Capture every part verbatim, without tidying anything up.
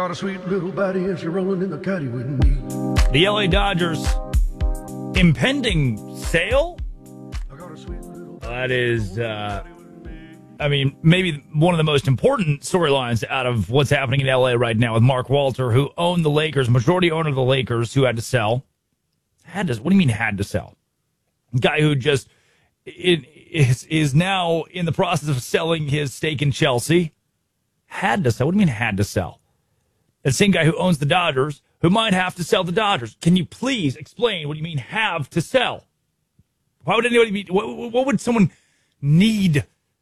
got a sweet little baddie and she's rolling in the caddy with me. The L A Dodgers impending sale? That is, uh, I mean, maybe one of the most important storylines out of what's happening in L A right now with Mark Walter, who owned the Lakers, majority owner of the Lakers, who had to sell. Had to, what do you mean had to sell? Guy who just it, is, is now in the process of selling his stake in Chelsea. Had to sell. What do you mean had to sell? The same guy who owns the Dodgers, who might have to sell the Dodgers. Can you please explain what you mean have to sell? Why would anybody be, what, what would someone need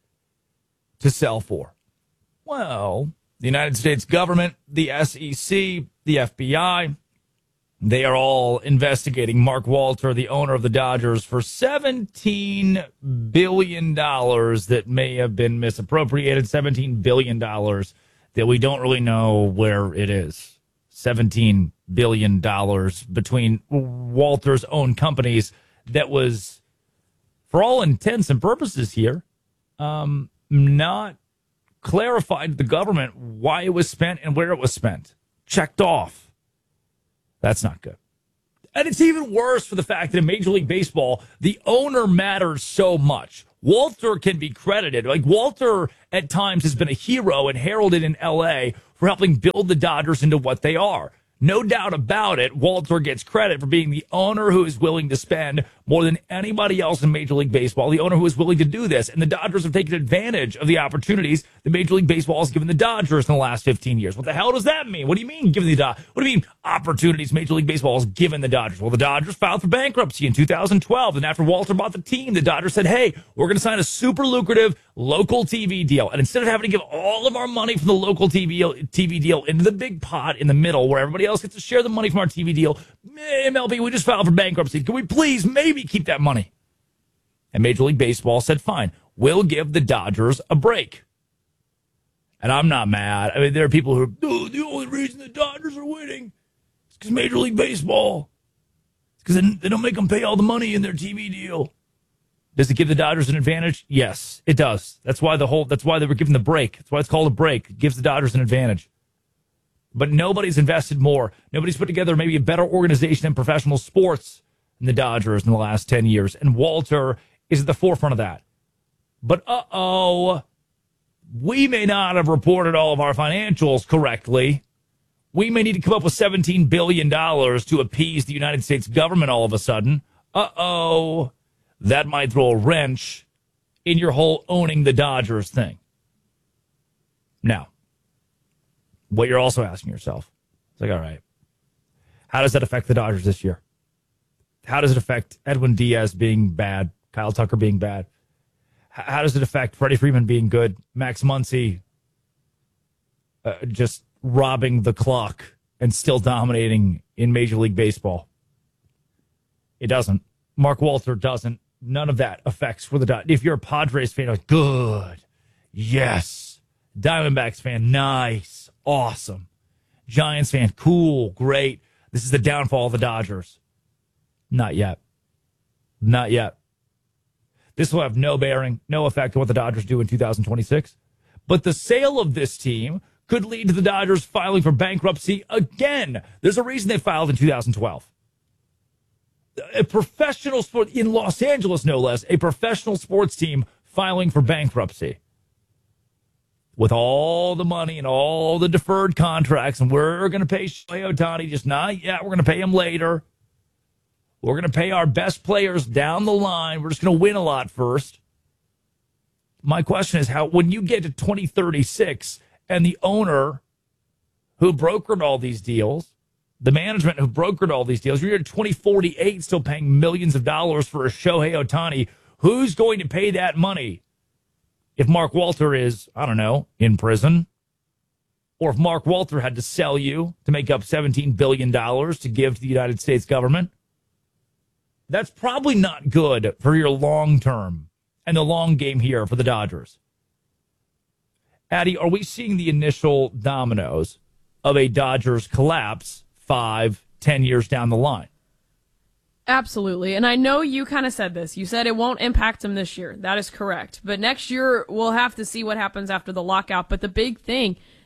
to sell for? Well, the United States government, the S E C, the F B I, they are all investigating Mark Walter, the owner of the Dodgers, for seventeen billion dollars that may have been misappropriated, seventeen billion dollars that we don't really know where it is. seventeen billion dollars between Walter's own companies that was, for all intents and purposes here, um, not clarified to the government why it was spent and where it was spent. Checked off. That's not good. And it's even worse for the fact that in Major League Baseball, the owner matters so much. Walter can be credited. Like, Walter at times has been a hero and heralded in L A for helping build the Dodgers into what they are. No doubt about it, Walter gets credit for being the owner who is willing to spend more than anybody else in Major League Baseball, the owner who is willing to do this. And the Dodgers have taken advantage of the opportunities that Major League Baseball has given the Dodgers in the last fifteen years. What the hell does that mean? What do you mean given the Dodgers? What do you mean opportunities Major League Baseball has given the Dodgers? Well, the Dodgers filed for bankruptcy in two thousand twelve. And after Walter bought the team, the Dodgers said, hey, we're going to sign a super lucrative local T V deal. And instead of having to give all of our money from the local T V, T V deal into the big pot in the middle where everybody else gets to share the money from our T V deal, M L B, we just filed for bankruptcy. Can we please maybe keep that money? And Major League Baseball said, fine, we'll give the Dodgers a break. And I'm not mad. I mean, there are people who are, oh, the only reason the Dodgers are winning is because Major League Baseball. It's because they don't make them pay all the money in their T V deal. Does it give the Dodgers an advantage? Yes, it does. That's why the whole, that's why they were given the break. That's why it's called a break. It gives the Dodgers an advantage. But nobody's invested more. Nobody's put together maybe a better organization in professional sports than the Dodgers in the last ten years. And Walter is at the forefront of that. But uh-oh, we may not have reported all of our financials correctly. We may need to come up with seventeen billion dollars to appease the United States government all of a sudden. Uh-oh, that might throw a wrench in your whole owning the Dodgers thing. Now, what you're also asking yourself, it's like, all right, how does that affect the Dodgers this year? How does it affect Edwin Diaz being bad, Kyle Tucker being bad? How does it affect Freddie Freeman being good, Max Muncy uh, just robbing the clock and still dominating in Major League Baseball? It doesn't. Mark Walter doesn't. None of that affects for the Dodgers. If you're a Padres fan, you're like, good, yes. Diamondbacks fan, nice, awesome. Giants fan, cool, great. This is the downfall of the Dodgers. Not yet. Not yet. This will have no bearing, no effect on what the Dodgers do in two thousand twenty-six. But the sale of this team could lead to the Dodgers filing for bankruptcy again. There's a reason they filed in two thousand twelve. A professional sport in Los Angeles, no less, a professional sports team filing for bankruptcy. With all the money and all the deferred contracts, and we're going to pay Shohei Ohtani, just not yet. We're going to pay him later. We're going to pay our best players down the line. We're just going to win a lot first. My question is, how when you get to twenty thirty-six and the owner who brokered all these deals, the management who brokered all these deals, you're at twenty forty-eight still paying millions of dollars for a Shohei Ohtani, who's going to pay that money? If Mark Walter is, I don't know, in prison, or if Mark Walter had to sell you to make up seventeen billion dollars to give to the United States government, that's probably not good for your long term and the long game here for the Dodgers. Addy, are we seeing the initial dominoes of a Dodgers collapse five, ten years down the line? Absolutely. And I know you kind of said this. You said it won't impact them this year. That is correct. But next year, we'll have to see what happens after the lockout. But the big thing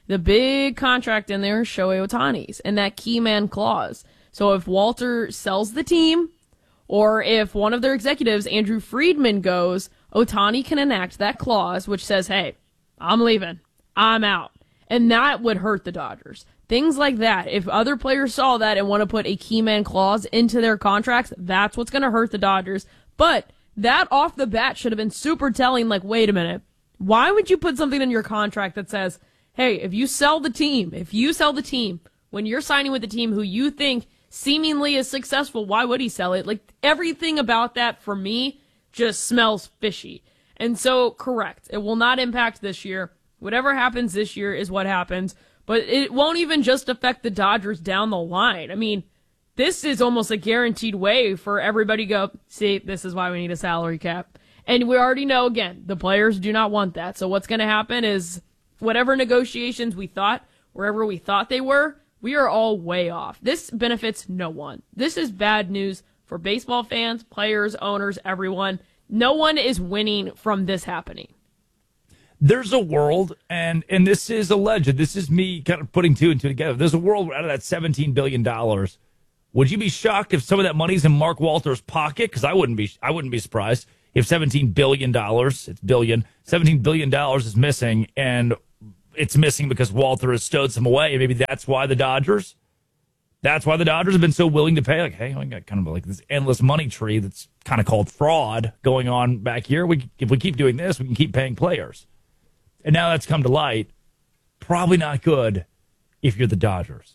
the big contract in there is Shohei Ohtani's and that key man clause. So if Walter sells the team, or if one of their executives, Andrew Friedman, goes, Ohtani can enact that clause which says, hey, I'm leaving. I'm out. And that would hurt the Dodgers. Things like that. If other players saw that and want to put a key man clause into their contracts, that's what's going to hurt the Dodgers. But that off the bat should have been super telling, like, wait a minute. Why would you put something in your contract that says, hey, if you sell the team, if you sell the team, when you're signing with the team who you think seemingly is successful, why would he sell it? Like, everything about that, for me, just smells fishy. And so, correct, it will not impact this year. Whatever happens this year is what happens. But it won't even just affect the Dodgers down the line. I mean, this is almost a guaranteed way for everybody to go, see, this is why we need a salary cap. And we already know, again, the players do not want that. So what's going to happen is whatever negotiations we thought, wherever we thought they were, we are all way off. This benefits no one. This is bad news for baseball fans, players, owners, everyone. No one is winning from this happening. There's a world, and and this is alleged. This is me kind of putting two and two together. There's a world where out of that seventeen billion dollars, would you be shocked if some of that money's in Mark Walter's pocket? Because I wouldn't be. I wouldn't be surprised if seventeen billion dollars, it's billion, seventeen billion dollars is missing, and it's missing because Walter has stowed some away, and maybe that's why the Dodgers, that's why the Dodgers have been so willing to pay. Like, hey, we got kind of like this endless money tree that's kind of called fraud going on back here. We if we keep doing this, we can keep paying players. And now that's come to light. Probably not good if you're the Dodgers.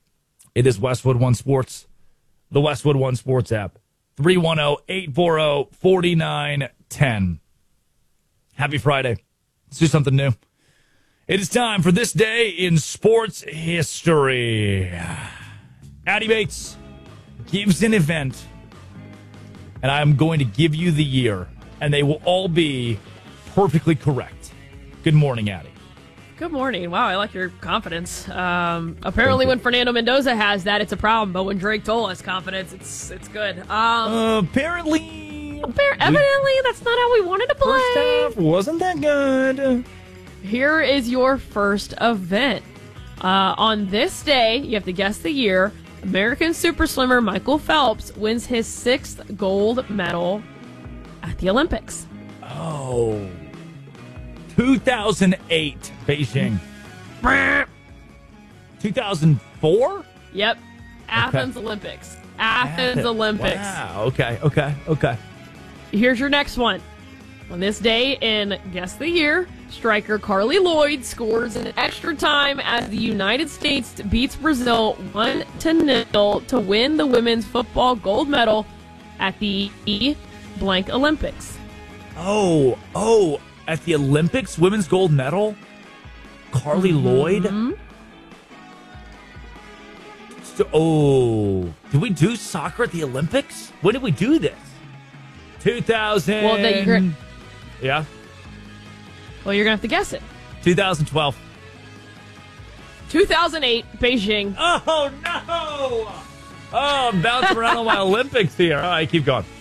It is Westwood One Sports, the Westwood One Sports app. three one zero, eight four zero, four nine one zero. Happy Friday. Let's do something new. It is time for This Day in Sports History. Addy Bates gives an event, and I'm going to give you the year, and they will all be perfectly correct. Good morning, Addy. Good morning. Wow, I like your confidence. Um, apparently, when Fernando Mendoza has that, it's a problem. But when Drake Toll has confidence, it's it's good. Um, uh, apparently, appar- evidently, that's not how we wanted to play. First half wasn't that good. Here is your first event. Uh, on this day, you have to guess the year. American super slimmer Michael Phelps wins his sixth gold medal at the Olympics. Oh. two thousand eight, Beijing. two thousand four? Yep. Athens okay. Olympics. Athens Athens. Olympics. Wow. Okay, okay, okay. Here's your next one. On this day in Guess the Year, striker Carly Lloyd scores an extra time as the United States beats Brazil one to nil to win the women's football gold medal at the blank Olympics. Oh, oh. At the Olympics, women's gold medal, Carly mm-hmm. Lloyd. So, oh, did we do soccer at the Olympics? When did we do this? two thousand. Well, that you're gonna, yeah. Well, you're gonna have to guess it. twenty twelve. two thousand eight, Beijing. Oh no! Oh, I'm bouncing around on my Olympics here. All right, keep going.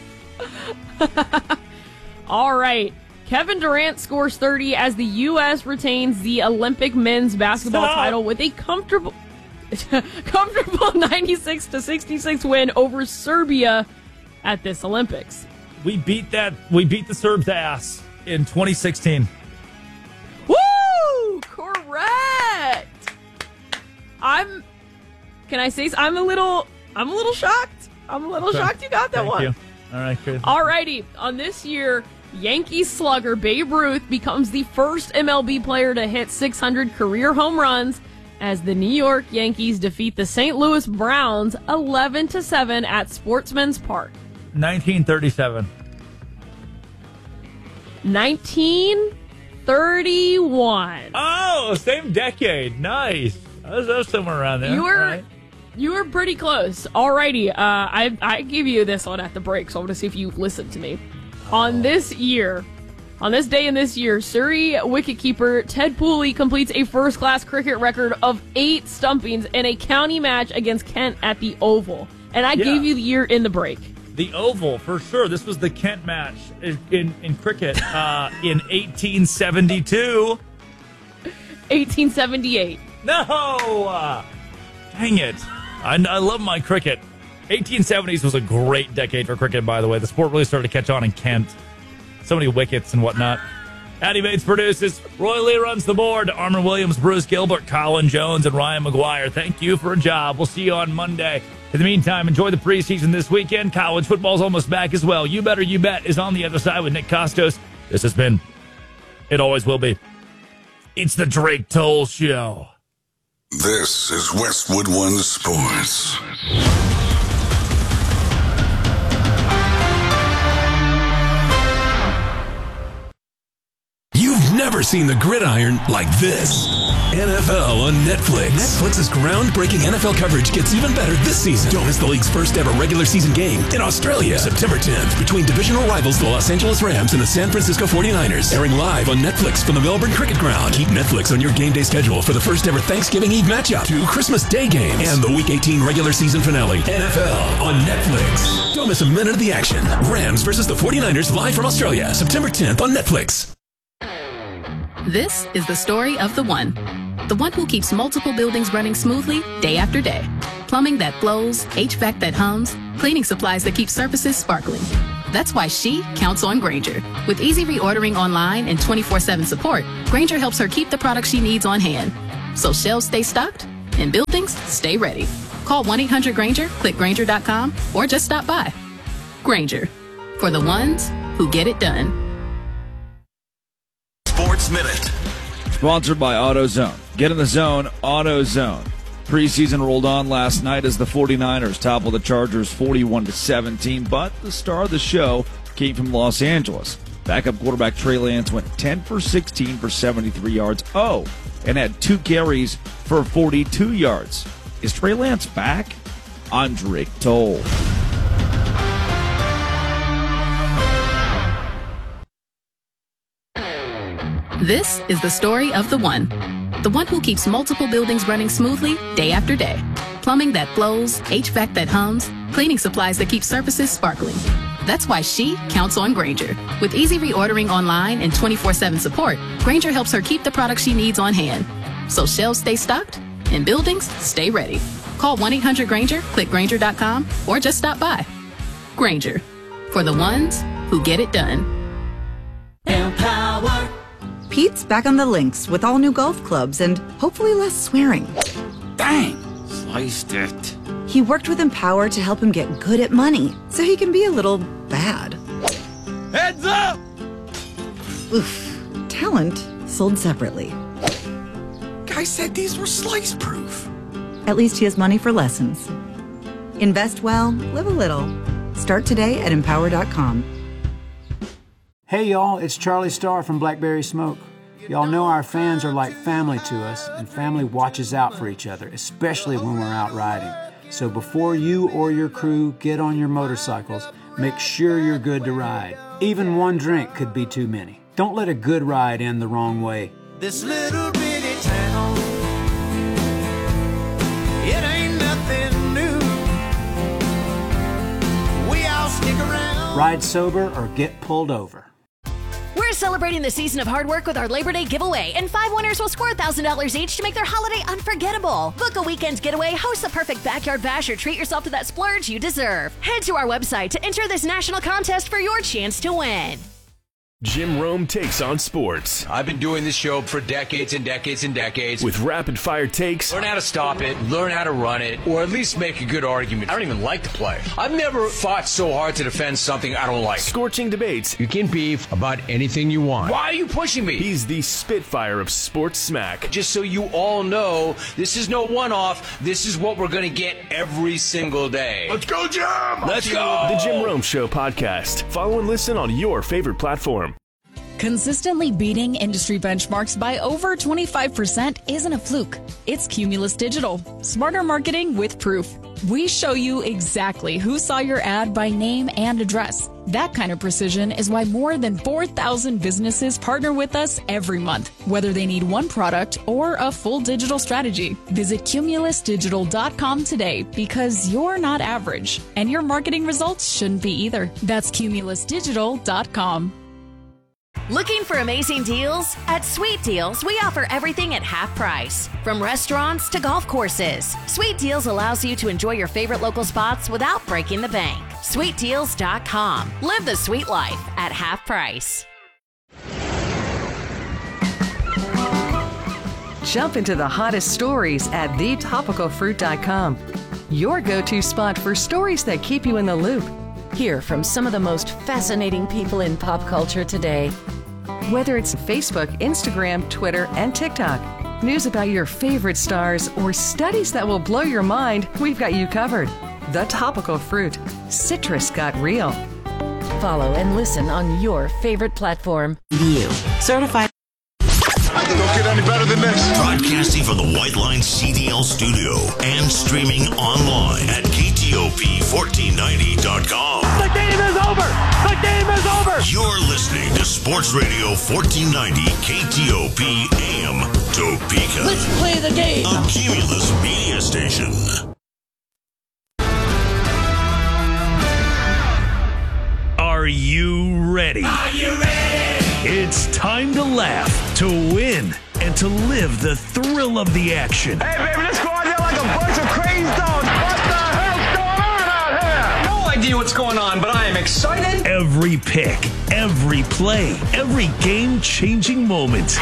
All right. Kevin Durant scores thirty as the U S retains the Olympic men's basketball Stop. title with a comfortable comfortable ninety-six to sixty-six win over Serbia at this Olympics. We beat that we beat the Serbs' ass in twenty sixteen. Woo! Correct. I'm Can I say I'm a little I'm a little shocked. I'm a little okay. shocked you got that Thank one. You. All right, Chris. All righty. On this year, Yankees slugger Babe Ruth becomes the first M L B player to hit six hundred career home runs as the New York Yankees defeat the Saint Louis Browns eleven to seven at Sportsman's Park. nineteen thirty-seven. nineteen thirty-one. Oh, same decade. Nice. I was, I was somewhere around there. You were right. you were pretty close. Alrighty. Uh, I I gave you this one at the break, so I want to see if you listened to me. On this year, on this day in this year, Surrey wicketkeeper Ted Pooley completes a first-class cricket record of eight stumpings in a county match against Kent at the Oval. And I yeah. gave you the year in the break. The Oval, for sure. This was the Kent match in, in, in cricket uh, in eighteen seventy-two. eighteen seventy-eight. No! Uh, dang it. I, I love my cricket. eighteen seventies was a great decade for cricket, by the way. The sport really started to catch on in Kent. So many wickets and whatnot. Addy Bates produces. Roy Lee runs the board. Armin Williams, Bruce Gilbert, Colin Jones, and Ryan McGuire. Thank you for a job. We'll see you on Monday. In the meantime, enjoy the preseason this weekend. College football's almost back as well. You Better You Bet is on the other side with Nick Costos. This has been, it always will be, it's the Drake Toll Show. This is Westwood One Sports. You've never seen the gridiron like this. N F L on Netflix. Netflix's groundbreaking N F L coverage gets even better this season. Don't miss the league's first ever regular season game in Australia, September tenth, between divisional rivals the Los Angeles Rams and the San Francisco forty-niners. Airing live on Netflix from the Melbourne Cricket Ground. Keep Netflix on your game day schedule for the first ever Thanksgiving Eve matchup, two Christmas Day games, and the Week eighteen regular season finale. N F L on Netflix. Don't miss a minute of the action. Rams versus the forty-niners live from Australia, September tenth on Netflix. This is the story of the one. The one who keeps multiple buildings running smoothly day after day. Plumbing that flows, H V A C that hums, cleaning supplies that keep surfaces sparkling. That's why she counts on Grainger. With easy reordering online and twenty-four seven support, Grainger helps her keep the products she needs on hand. So shelves stay stocked and buildings stay ready. Call one eight hundred Grainger, click Grainger dot com, or just stop by. Grainger, for the ones who get it done. Sports Minute. Sponsored by AutoZone. Get in the zone, AutoZone. Preseason rolled on last night as the forty-niners toppled the Chargers forty-one to seventeen, but the star of the show came from Los Angeles. Backup quarterback Trey Lance went ten for sixteen for seventy-three yards. Oh, and had two carries for forty-two yards. Is Trey Lance back? On Drake Toll. This is the story of the one. The one who keeps multiple buildings running smoothly day after day. Plumbing that flows, H V A C that hums, cleaning supplies that keep surfaces sparkling. That's why she counts on Grainger. With easy reordering online and twenty-four seven support, Grainger helps her keep the products she needs on hand. So shelves stay stocked and buildings stay ready. Call one eight hundred Grainger, click Grainger dot com, or just stop by. Grainger, for the ones who get it done. Empower. Pete's back on the links with all new golf clubs and hopefully less swearing. Dang, sliced it. He worked with Empower to help him get good at money so he can be a little bad. Heads up! Oof. Talent sold separately. Guy said these were slice proof. At least he has money for lessons. Invest well, live a little. Start today at empower dot com. Hey y'all, it's Charlie Starr from Blackberry Smoke. Y'all know our fans are like family to us, and family watches out for each other, especially when we're out riding. So before you or your crew get on your motorcycles, make sure you're good to ride. Even one drink could be too many. Don't let a good ride end the wrong way. This little bitty town, it ain't nothing new. We all stick around. Ride sober or get pulled over. We're celebrating the season of hard work with our Labor Day giveaway, and five winners will score one thousand dollars each to make their holiday unforgettable. Book a weekend getaway, host the perfect backyard bash, or treat yourself to that splurge you deserve. Head to our website to enter this national contest for your chance to win. Jim Rome takes on sports. I've been doing this show for decades and decades and decades. With rapid fire takes. Learn how to stop it, learn how to run it, or at least make a good argument. I don't even like the play. I've never fought so hard to defend something I don't like. Scorching debates. You can beef about anything you want. Why are you pushing me? He's the Spitfire of sports smack. Just so you all know, this is no one-off. This is what we're going to get every single day. Let's go, Jim! Let's go! The Jim Rome Show podcast. Follow and listen on your favorite platform. Consistently beating industry benchmarks by over twenty-five percent isn't a fluke. It's Cumulus Digital. Smarter marketing with proof. We show you exactly who saw your ad by name and address. That kind of precision is why more than four thousand businesses partner with us every month, whether they need one product or a full digital strategy. Visit cumulus digital dot com today, because you're not average, and your marketing results shouldn't be either. That's cumulus digital dot com. Looking for amazing deals? At Sweet Deals, we offer everything at half price. From restaurants to golf courses, Sweet Deals allows you to enjoy your favorite local spots without breaking the bank. sweet deals dot com. Live the sweet life at half price. Jump into the hottest stories at the topical fruit dot com. Your go-to spot for stories that keep you in the loop. Hear from some of the most fascinating people in pop culture today. Whether it's Facebook, Instagram, Twitter, and TikTok, news about your favorite stars, or studies that will blow your mind, we've got you covered. The Topical Fruit. Citrus got real. Follow and listen on your favorite platform. You. Certified. Don't get any better than this. Broadcasting from the White Line C D L studio and streaming online at K T O P fourteen ninety dot com. The game is over! The game is over! You're listening to Sports Radio fourteen ninety K T O P A M Topeka. Let's play the game! A Cumulus media station. Are you ready? Are you ready? It's time to laugh, to win, and to live the thrill of the action. Hey, baby, let's go out there like a bunch of crazy dogs. What the hell's going on out here? No idea what's going on, but I am excited. Every pick, every play, every game-changing moment.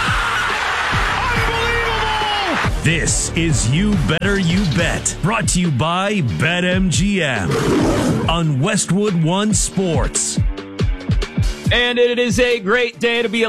Unbelievable! This is You Better You Bet, brought to you by BetMGM on Westwood One Sports. And it is a great day to be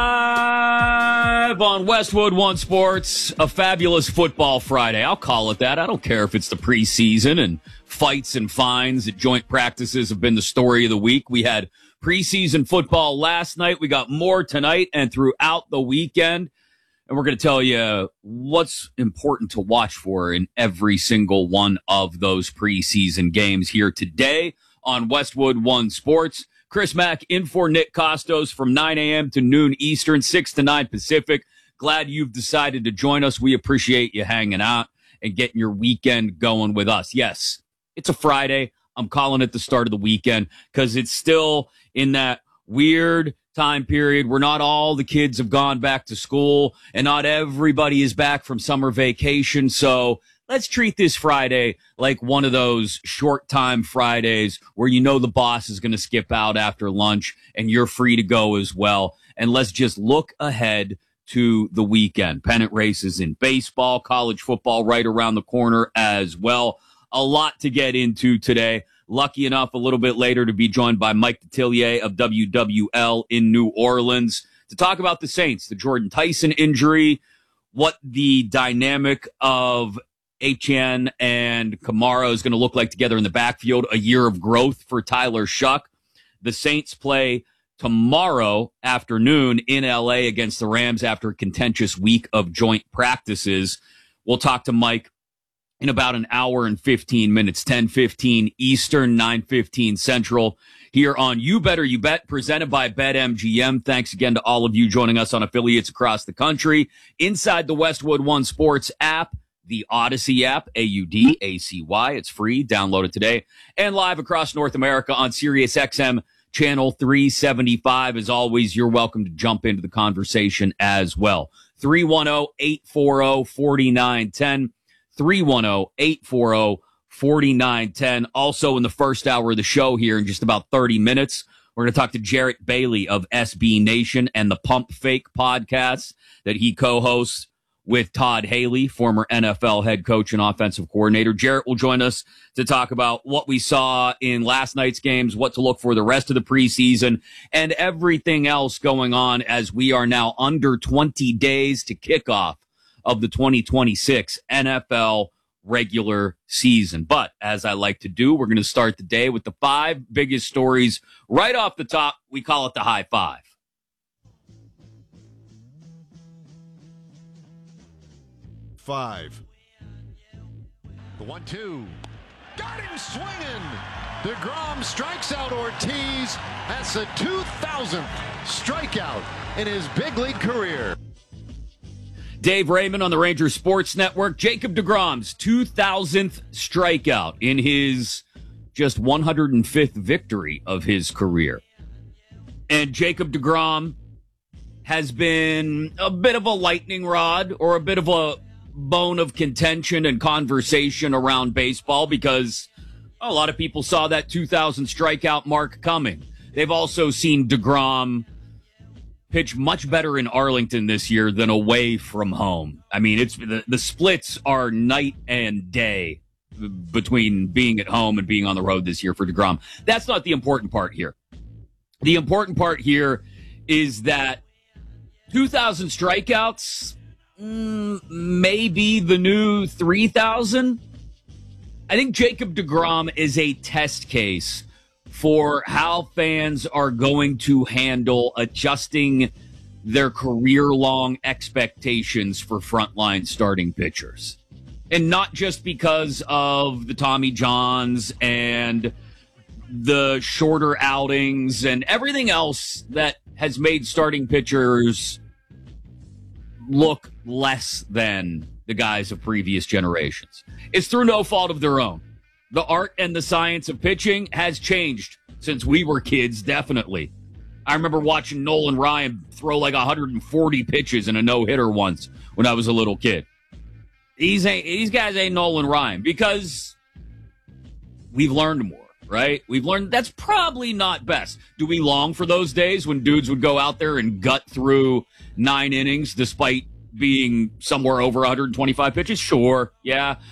alive on Westwood One Sports, a fabulous football Friday. I'll call it that. I don't care if it's the preseason and fights and fines at joint practices have been the story of the week. We had preseason football last night. We got more tonight and throughout the weekend. And we're going to tell you what's important to watch for in every single one of those preseason games here today on Westwood One Sports. Chris Mack in for Nick Costos from nine a.m. to noon Eastern, six to nine Pacific. Glad you've decided to join us. We appreciate you hanging out and getting your weekend going with us. Yes, it's a Friday. I'm calling it the start of the weekend because it's still in that weird time period where not all the kids have gone back to school and not everybody is back from summer vacation. So let's treat this Friday like one of those short time Fridays where you know the boss is going to skip out after lunch and you're free to go as well. And let's just look ahead to the weekend. Pennant races in baseball, college football right around the corner as well. A lot to get into today. Lucky enough a little bit later to be joined by Mike Detillier of W W L in New Orleans to talk about the Saints, the Jordan Tyson injury, what the dynamic of Etienne and Kamara is going to look like together in the backfield, a year of growth for Tyler Shuck. The Saints play tomorrow afternoon in L A against the Rams after a contentious week of joint practices. We'll talk to Mike in about an hour and fifteen minutes, ten fifteen Eastern, nine fifteen Central, here on You Better You Bet, presented by BetMGM. Thanks again to all of you joining us on affiliates across the country, inside the Westwood One Sports app, the Odyssey app, A U D A C Y. It's free. Download it today. And live across North America on Sirius X M Channel three seventy-five. As always, you're welcome to jump into the conversation as well. three one zero, eight four zero, four nine one zero. three one zero, eight four zero, four nine one zero. Also in the first hour of the show here in just about thirty minutes, we're going to talk to Jarrett Bailey of S B Nation and the Pump Fake podcast that he co-hosts with Todd Haley, former N F L head coach and offensive coordinator. Jarrett will join us to talk about what we saw in last night's games, what to look for the rest of the preseason, and everything else going on as we are now under twenty days to kickoff of the twenty twenty-six N F L regular season. But as I like to do, we're going to start the day with the five biggest stories right off the top. We call it the high five. Five. The one two. Got him swinging. DeGrom strikes out Ortiz. That's the two thousandth strikeout in his big league career. Dave Raymond on the Rangers Sports Network. Jacob DeGrom's two thousandth strikeout in his just one hundred fifth victory of his career. And Jacob deGrom has been a bit of a lightning rod or a bit of a bone of contention and conversation around baseball because a lot of people saw that two thousand strikeout mark coming. They've also seen deGrom pitch much better in Arlington this year than away from home. I mean, it's the, the splits are night and day between being at home and being on the road this year for deGrom. That's not the important part here. The important part here is that two thousand strikeouts mm, may be the new three thousand. I think Jacob deGrom is a test case for how fans are going to handle adjusting their career-long expectations for frontline starting pitchers. And not just because of the Tommy Johns and the shorter outings and everything else that has made starting pitchers look less than the guys of previous generations. It's through no fault of their own. The art and the science of pitching has changed since we were kids, definitely. I remember watching Nolan Ryan throw like one hundred forty pitches in a no-hitter once when I was a little kid. These, ain't, these guys ain't Nolan Ryan because we've learned more. Right? We've learned that's probably not best. Do we long for those days when dudes would go out there and gut through nine innings despite being somewhere over one hundred twenty-five pitches? Sure. Yeah.